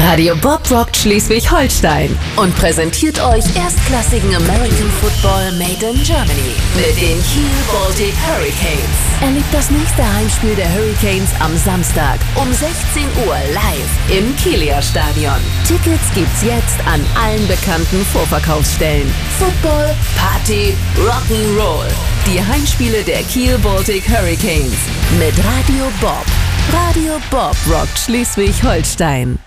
Radio Bob rockt Schleswig-Holstein und präsentiert euch erstklassigen American Football made in Germany mit den Kiel Baltic Hurricanes. Erlebt das nächste Heimspiel der Hurricanes am Samstag um 16 Uhr live im Kieler Stadion. Tickets gibt's jetzt an allen bekannten Vorverkaufsstellen. Football, Party, Rock'n'Roll. Die Heimspiele der Kiel Baltic Hurricanes mit Radio Bob. Radio Bob rockt Schleswig-Holstein.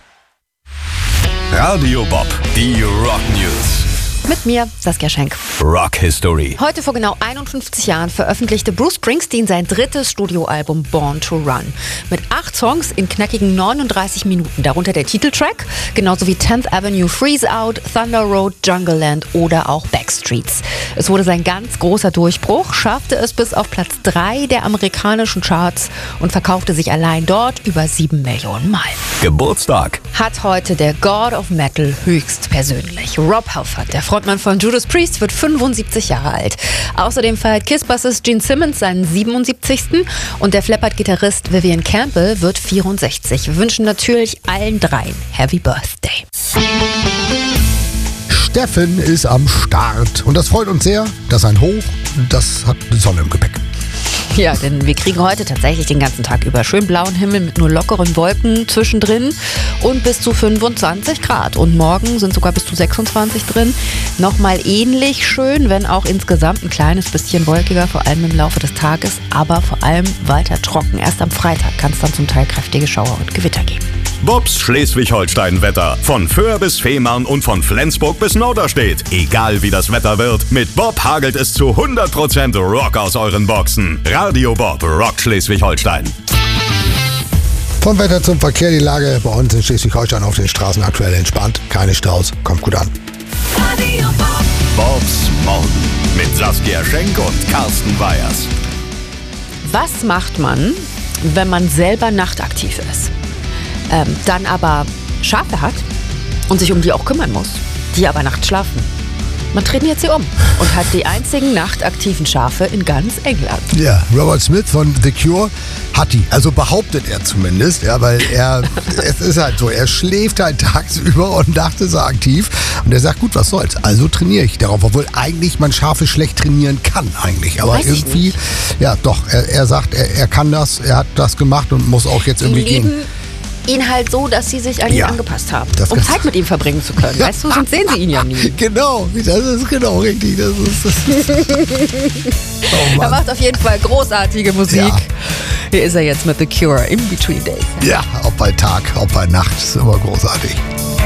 Radio Bob, die Rock News. Mit mir, Saskia Schenk. Rock History. Heute vor genau 51 Jahren veröffentlichte Bruce Springsteen sein drittes Studioalbum Born to Run. Mit 8 Songs in knackigen 39 Minuten, darunter der Titeltrack, genauso wie 10th Avenue, Freeze Out, Thunder Road, Jungle Land oder auch Backstreets. Es wurde sein ganz großer Durchbruch, schaffte es bis auf Platz 3 der amerikanischen Charts und verkaufte sich allein dort über 7 Millionen Mal. Geburtstag. Hat heute der God of Metal höchstpersönlich. Rob Halford, der Frontmann von Judas Priest, wird 75 Jahre alt. Außerdem feiert Kiss-Bassist Gene Simmons seinen 77. und der Flappert-Gitarrist Vivian Campbell wird 64. Wir wünschen natürlich allen dreien Happy Birthday. Steffen ist am Start und das freut uns sehr. Das ist ein Hoch, das hat die Sonne im Gepäck. Ja, denn wir kriegen heute tatsächlich den ganzen Tag über schön blauen Himmel mit nur lockeren Wolken zwischendrin und bis zu 25 Grad. Und morgen sind sogar bis zu 26 drin. Nochmal ähnlich schön, wenn auch insgesamt ein kleines bisschen wolkiger, vor allem im Laufe des Tages, aber vor allem weiter trocken. Erst am Freitag kann es dann zum Teil kräftige Schauer und Gewitter geben. Bobs Schleswig-Holstein-Wetter. Von Föhr bis Fehmarn und von Flensburg bis Norderstedt. Egal wie das Wetter wird, mit Bob hagelt es zu 100% Rock aus euren Boxen. Radio Bob rockt Schleswig-Holstein. Vom Wetter zum Verkehr, die Lage bei uns in Schleswig-Holstein auf den Straßen aktuell entspannt. Keine Staus, kommt gut an. Radio Bob. Bobs Morgen mit Saskia Schenk und Carsten Weyers. Was macht man, wenn man selber nachtaktiv ist? Dann aber Schafe hat und sich um die auch kümmern muss, die aber nachts schlafen. Man trainiert sie um und hat die einzigen nachtaktiven Schafe in ganz England. Ja, Robert Smith von The Cure hat die, also behauptet er zumindest, ja, weil es ist halt so, er schläft halt tagsüber und nachts ist er aktiv und er sagt, gut, was soll's, also trainiere ich darauf, obwohl eigentlich man Schafe schlecht trainieren kann eigentlich, aber Weiß ich irgendwie, nicht. ja doch, er sagt, er kann das, er hat das gemacht und muss auch jetzt irgendwie gehen. Ihn halt so, dass sie sich an ihn angepasst haben, das um kannst Zeit mit ihm verbringen zu können. Weißt du, sonst sehen sie ihn ja nie. Genau, das ist genau richtig. Das ist oh Mann. Er macht auf jeden Fall großartige Musik. Ja. Hier ist er jetzt mit The Cure, In Between Days. Ja, ob bei Tag, ob bei Nacht, ist immer großartig.